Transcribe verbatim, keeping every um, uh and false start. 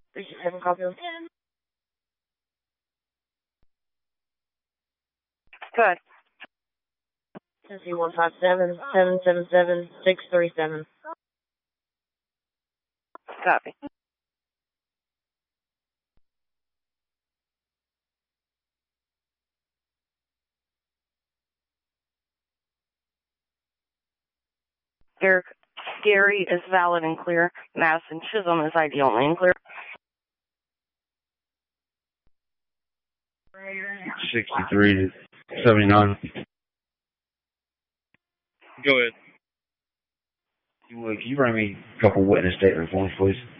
three six seven, copy. Good. Tennessee one five seven, seven seven seven, six three seven. Copy. Derek, Gary is valid and clear. Madison Chisholm is I D only and clear. sixty-three to seventy-nine. Go ahead. Can you run me a couple witness statements for me, please?